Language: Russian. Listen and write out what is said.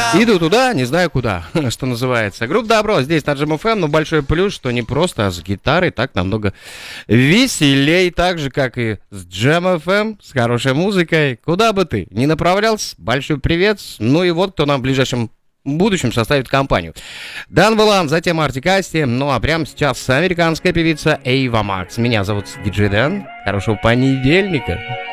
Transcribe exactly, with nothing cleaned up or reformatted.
Иду туда, не знаю куда, что называется. Группа Добро здесь на Джем эф эм, но большой плюс, что не просто, а с гитарой так намного веселей, так же, как и с Джем эф эм, с хорошей музыкой. Куда бы ты ни направлялся, большой привет. Ну и вот кто нам в ближайшем будущем составит компанию. Дан Вилан, затем Артик Асти, ну а прямо сейчас американская певица Эйва Макс. Меня зовут Диджей Дэн. Хорошего понедельника.